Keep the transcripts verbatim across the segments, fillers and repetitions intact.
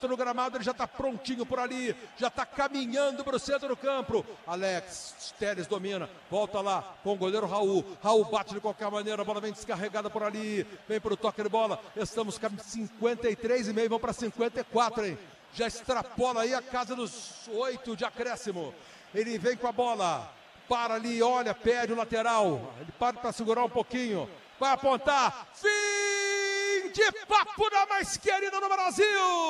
no gramado, ele já está prontinho por ali, já está caminhando para o centro do campo. Alex Telles domina, volta lá com o goleiro Raul. Raul bate de qualquer maneira, a bola vem descarregada por ali, vem para o toque de bola. Estamos com cinquenta e três e meio, vamos para cinquenta e quatro, hein? Já extrapola aí a casa dos oito de acréscimo. Ele vem com a bola, para ali, olha, perde o lateral. Ele para para segurar um pouquinho, vai apontar, fim de papo da mais querida no Brasil!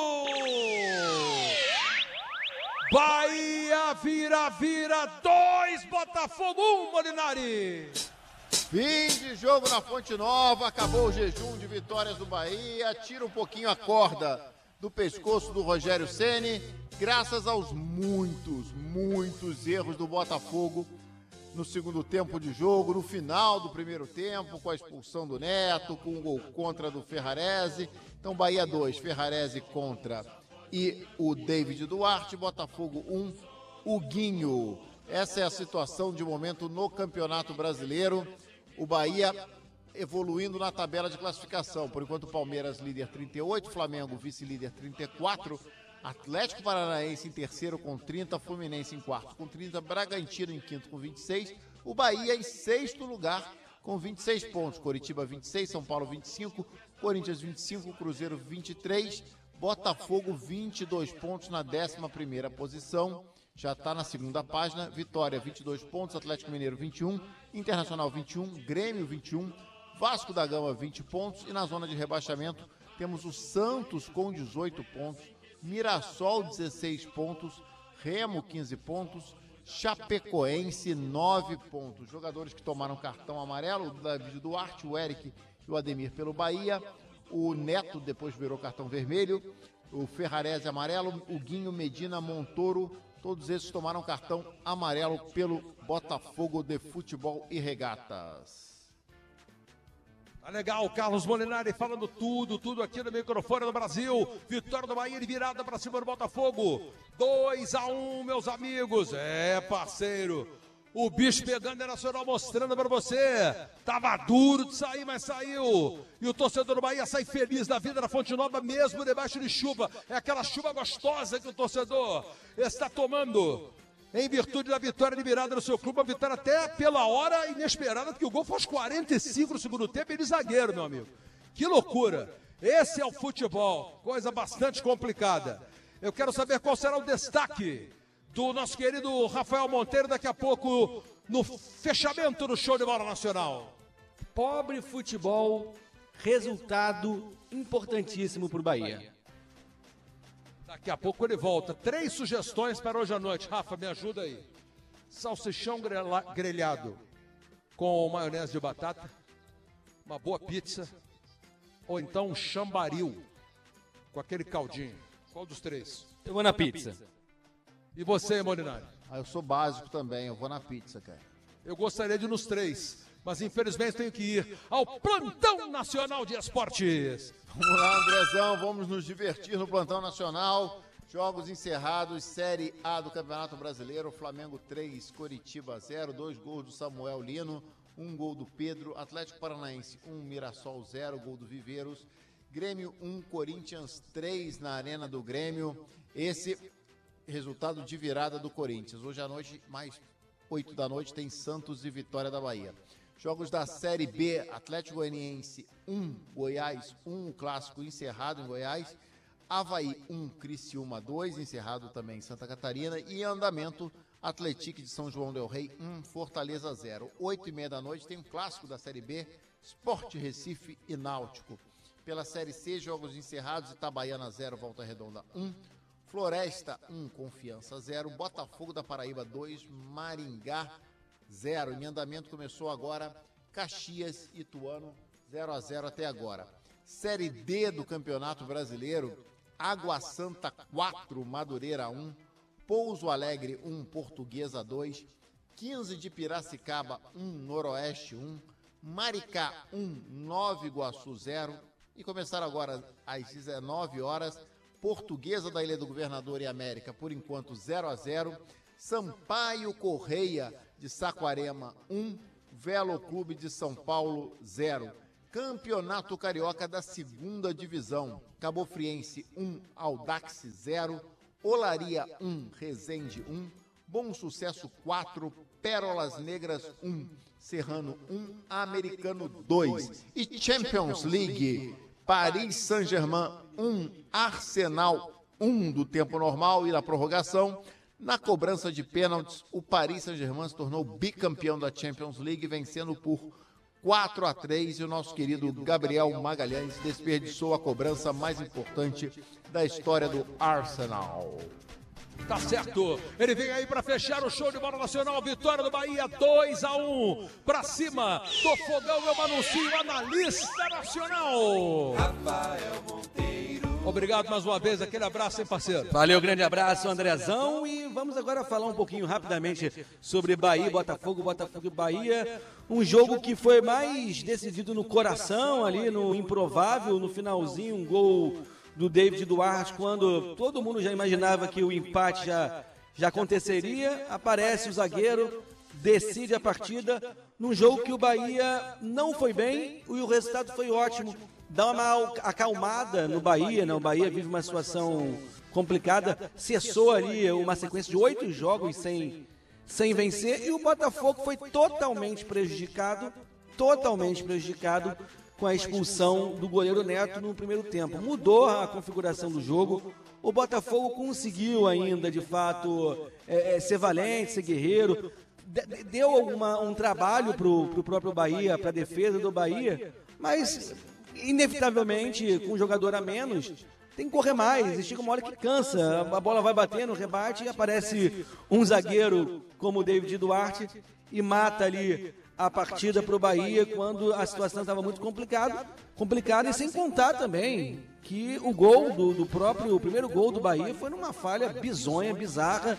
Bahia vira, vira, dois, Botafogo, um, Molinari! Fim de jogo na Fonte Nova, acabou o jejum de vitórias do Bahia, tira um pouquinho a corda do pescoço do Rogério Ceni, graças aos muitos, muitos erros do Botafogo no segundo tempo de jogo, no final do primeiro tempo, com a expulsão do Neto, com o gol contra do Ferrarese. Então, Bahia dois, Ferrarese contra e o David Duarte, Botafogo um, o Guinho. Essa é a situação de momento no Campeonato Brasileiro. O Bahia evoluindo na tabela de classificação. Por enquanto, o Palmeiras líder trinta e oito, Flamengo vice-líder trinta e quatro, Atlético Paranaense em terceiro com trinta, Fluminense em quarto com trinta, Bragantino em quinto com vinte e seis, o Bahia em sexto lugar com vinte e seis pontos, Coritiba vinte e seis, São Paulo vinte e cinco, Corinthians vinte e cinco, Cruzeiro vinte e três, Botafogo vinte e dois pontos na décima primeira posição. Já está na segunda página, Vitória vinte e dois pontos, Atlético Mineiro vinte e um, Internacional vinte e um, Grêmio vinte e um, Vasco da Gama vinte pontos e na zona de rebaixamento temos o Santos com dezoito pontos, Mirassol dezesseis pontos, Remo quinze pontos, Chapecoense nove pontos. Jogadores que tomaram cartão amarelo, o David Duarte, o Eric e o Ademir pelo Bahia, o Neto depois virou cartão vermelho, o Ferrarese amarelo, o Guinho, Medina, Montoro, todos esses tomaram cartão amarelo pelo Botafogo de Futebol e Regatas. Tá legal, Carlos Molinari falando tudo, tudo aqui no microfone do Brasil. Vitória do Bahia de virada para cima do Botafogo. dois a um, meus amigos. É, parceiro. O bicho pegando é Nacional, mostrando para você. Tava duro de sair, mas saiu. E o torcedor do Bahia sai feliz da vida na Fonte Nova, mesmo debaixo de chuva. É aquela chuva gostosa que o torcedor está tomando em virtude da vitória de virada no seu clube, uma vitória até pela hora inesperada, porque o gol foi aos quarenta e cinco do segundo tempo, ele zagueiro, meu amigo. Que loucura! Esse é o futebol, coisa bastante complicada. Eu quero saber qual será o destaque do nosso querido Rafael Monteiro daqui a pouco no fechamento do Show de Bola Nacional. Pobre futebol, resultado importantíssimo para o Bahia. Daqui a pouco ele volta. Três sugestões para hoje à noite. Rafa, me ajuda aí. Salsichão grelhado com maionese de batata, uma boa pizza, ou então um chambaril com aquele caldinho. Qual dos três? Eu vou na pizza. E você, Molinari? Ah, eu sou básico também, eu vou na pizza, cara. Eu gostaria de ir nos três, mas infelizmente tenho que ir ao Plantão Nacional de Esportes. Vamos lá, Andrezão, vamos nos divertir no Plantão Nacional. Jogos encerrados, Série A do Campeonato Brasileiro, Flamengo três, Coritiba zero, dois gols do Samuel Lino, um gol do Pedro, Atlético Paranaense um, Mirassol zero, gol do Viveiros, Grêmio um, Corinthians três na Arena do Grêmio. Esse resultado de virada do Corinthians. Hoje à noite, mais oito da noite, tem Santos e Vitória da Bahia. Jogos da Série B, Atlético Goianiense um, Goiás um, o clássico encerrado em Goiás. Avaí um, Criciúma dois, encerrado também em Santa Catarina. E em andamento, Atlético de São João del Rei um, Fortaleza zero. Oito e meia da noite tem um clássico da Série B, Sport Recife e Náutico. Pela Série C, jogos encerrados, Itabaiana zero, Volta Redonda um. Floresta um, Confiança zero, Botafogo da Paraíba dois, Maringá zero. Em andamento começou agora Caxias e Ituano zero a zero até agora. Série D do Campeonato Brasileiro, Água Santa quatro, Madureira um, Pouso Alegre um, Portuguesa dois, quinze de Piracicaba um, Noroeste um, Maricá um, Nova Iguaçu zero. E começaram agora às dezenove horas, Portuguesa da Ilha do Governador e América, por enquanto zero a zero. Sampaio Correia de Saquarema um, Velo Clube de São Paulo zero. Campeonato Carioca da segunda Divisão. Cabofriense um, Audax zero, Olaria um, Resende um, Bom Sucesso quatro, Pérolas Negras um, Serrano um, Americano dois. E Champions League, Paris Saint-Germain um, Arsenal um do tempo normal e na prorrogação. Na cobrança de pênaltis, o Paris Saint-Germain se tornou bicampeão da Champions League, vencendo por quatro a três, e o nosso querido Gabriel Magalhães desperdiçou a cobrança mais importante da história do Arsenal. Tá certo, ele vem aí para fechar o show de bola nacional, vitória do Bahia, dois a um, pra cima do Fogão, eu anuncio analista nacional. Rafael Monteiro. Obrigado mais uma vez, aquele abraço, hein, parceiro? Valeu, grande abraço, Andrezão, e vamos agora falar um pouquinho rapidamente sobre Bahia, Botafogo, Botafogo e Bahia, um jogo que foi mais decidido no coração ali, no improvável, no finalzinho, um gol do David Duarte, quando todo mundo já imaginava que o empate já, já aconteceria, aparece o zagueiro, decide a partida, num jogo que o Bahia não foi bem e o resultado foi ótimo. Dá uma acalmada no Bahia, né? O Bahia vive uma situação complicada, cessou ali uma sequência de oito jogos sem, sem vencer, e o Botafogo foi totalmente prejudicado, totalmente prejudicado com a expulsão do goleiro Neto no primeiro tempo. Mudou a configuração do jogo, o Botafogo conseguiu ainda, de fato, é, é, ser valente, ser guerreiro, de, deu alguma, um trabalho para o próprio Bahia, para a defesa do Bahia, mas, inevitavelmente, com um jogador a menos, tem que correr mais, e chega uma hora que cansa, a bola vai batendo, rebate, e aparece um zagueiro como o David Duarte e mata ali a partida para o Bahia quando a situação estava muito complicada, complicada, e sem contar também que o gol do, do próprio, o primeiro gol do Bahia foi numa falha bizonha, bizarra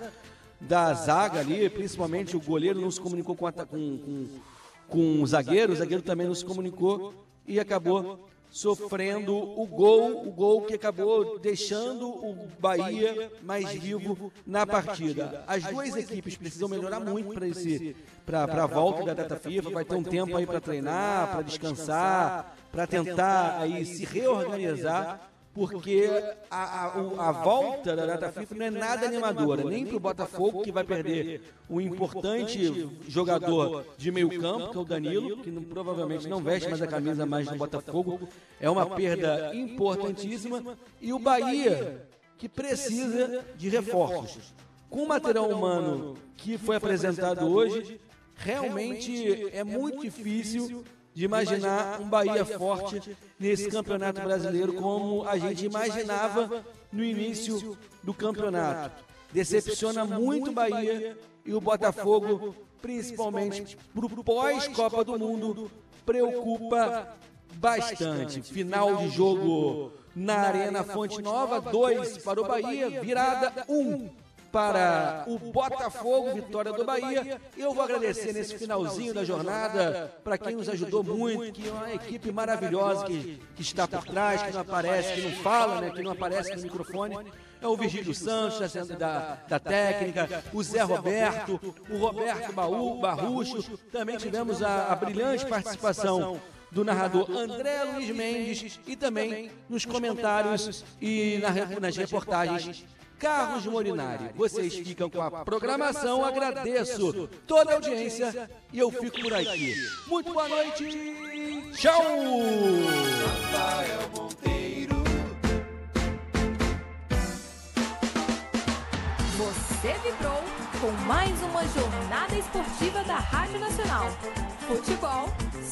da zaga ali, principalmente o goleiro não se comunicou com, a, com, com, com o zagueiro, o zagueiro também não se comunicou e acabou sofrendo o gol, o gol que acabou deixando o Bahia mais vivo na partida. As duas equipes precisam melhorar muito para esse, para a volta da data FIFA, vai ter um tempo aí para treinar, para descansar, para tentar aí se reorganizar, porque a, a, a volta da data FIFA não é nada animadora, nem para o Botafogo, que vai perder um importante jogador de meio campo, que é o Danilo, que não, provavelmente não veste mais a camisa mais no Botafogo, é uma perda importantíssima, e o Bahia, que precisa de reforços. Com o material humano que foi apresentado hoje, realmente é muito difícil de imaginar um Bahia forte nesse campeonato brasileiro como a gente imaginava no início do campeonato. Decepciona muito o Bahia, e o Botafogo, principalmente para o pós-Copa do Mundo, preocupa bastante. Final de jogo na Arena Fonte Nova, dois para o Bahia, virada um para o Botafogo, vitória do Bahia. Eu vou agradecer nesse finalzinho da jornada para quem nos ajudou muito, que é uma equipe maravilhosa que, que está por trás, que não aparece, que não fala, né, que não aparece no microfone. É o Virgílio Santos, da, da, da técnica, o Zé Roberto, o Roberto Baú, Barrucho. Também tivemos a, a brilhante participação do narrador André Luiz Mendes, e também nos comentários e na, nas reportagens Carlos Molinari. Vocês ficam com a programação, agradeço toda a audiência e eu fico por aqui. Muito boa noite, tchau! Rafael Monteiro. Você vibrou com mais uma jornada esportiva da Rádio Nacional. Futebol